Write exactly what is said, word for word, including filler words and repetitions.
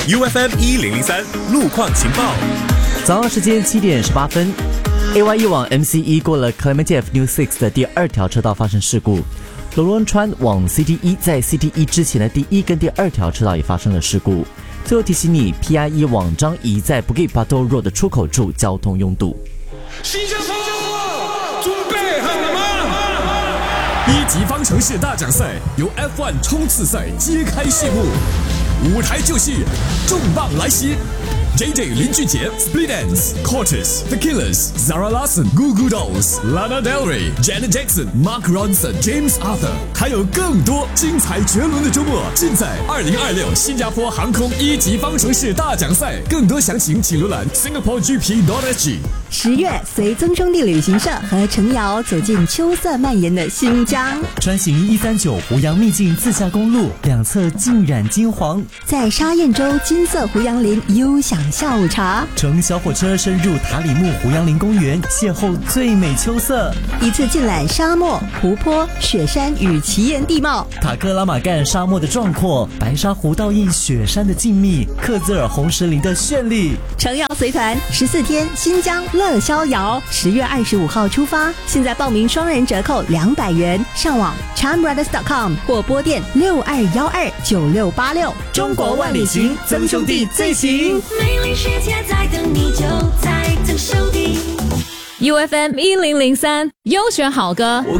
U F M 一零零三路况情报。 早上时间七点十八分 ，A Y E 往 M C 一过了 Clementi Avenue six 的第二条车道发生事故。罗龙川往 C T 一在 C T 一之前的第一跟第二条车道也发生了事故。最后提醒你 ，P I 一往张仪在 Bukit Batok Road 的出口处交通拥堵。 新加坡准备好了吗？ 一级方程式大奖赛由 F 一 冲刺赛揭开序幕，舞台就是重磅来袭。J J 林俊杰、Split Enz、Cortez、The Killers、Zara Larsson、Goo Goo Dolls、Lana Del Rey、Janet Jackson、Mark Ronson、James Arthur， 还有更多精彩绝伦的周末，尽在二零二六新加坡航空一级方程式大奖赛。更多详情请浏览 Singapore G P dot S G。 十月，随曾兄弟旅行社和陈瑶走进秋色蔓延的新疆， 穿行一三九湖洋秘境自驾公路，两侧浸染金黄， 在沙燕洲金色湖洋林悠享下午茶， 乘小火车深入塔里木湖洋林公园，邂逅最美秋色， 一次尽览沙漠、湖泊、雪山与奇岩地貌， 塔克拉玛干沙漠的壮阔，白沙湖倒映雪山的静谧，克孜尔红石林的绚丽。 程瑶随团十四天新疆乐逍遥，十月二十五号出发，现在报名双人折扣两百元，上网 charmbrothers dot com 或拨电六二一二九六八六。 中国万里行，曾兄弟最行。 美丽世界在等你，就在曾兄弟。 U F M 一零零三优选好歌。